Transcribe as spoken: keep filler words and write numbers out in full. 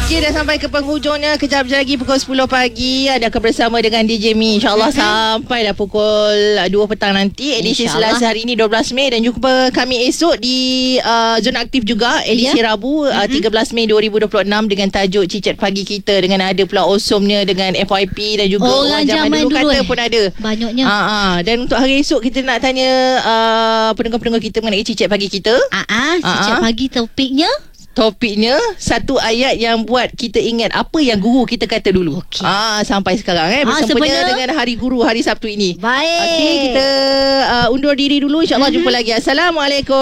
Okey, dah sampai ke penghujungnya. Kejap lagi pukul sepuluh pagi ada akan bersama dengan D J Mi. InsyaAllah sampai dah pukul dua petang nanti. Edisi Selasa hari ini dua belas Mei. Dan jumpa kami esok di uh, Zona Aktif juga. Edisi yeah. Rabu uh, tiga belas Mei dua ribu dua puluh enam dengan tajuk Cicit Pagi Kita. Dengan ada pula Awesome-nya dengan F Y P dan juga oh, orang zaman dulu, dulu kata eh. pun ada. Banyaknya. Uh, uh. Dan untuk hari esok kita nak tanya uh, pendengar-pendengar kita mengenai Cicit Pagi Kita. Ah, uh-uh, Cicit uh-uh. Pagi topiknya. Topiknya satu ayat yang buat kita ingat apa yang guru kita kata dulu. Okay. Ah sampai sekarang eh bersempena ah, dengan Hari Guru hari Sabtu ini. Baik. Okey, kita uh, undur diri dulu, insya-Allah mm-hmm. jumpa lagi. Assalamualaikum.